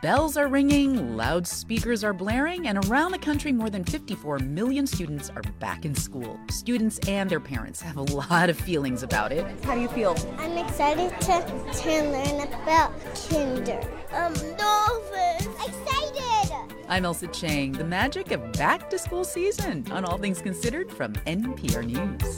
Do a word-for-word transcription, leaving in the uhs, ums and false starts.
Bells are ringing, loudspeakers are blaring, and around the country, more than fifty-four million students are back in school. Students and their parents have a lot of feelings about it. How do you feel? I'm excited to, to learn about kinder. I'm nervous. Excited! I'm Elsa Chang. The magic of back-to-school season on All Things Considered from N P R News.